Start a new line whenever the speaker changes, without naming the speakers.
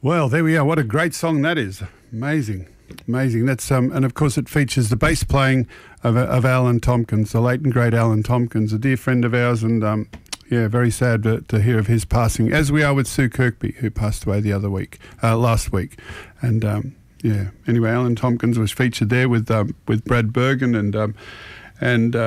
Well, there we are. What a great song that is. Amazing. That's and of course it features the bass playing of Alan Tompkins, the late and great Alan Tompkins, a dear friend of ours, and very sad to hear of his passing, as we are with Sue Kirkby, who passed away last week. And anyway, Alan Tompkins was featured there with Brad Bergen and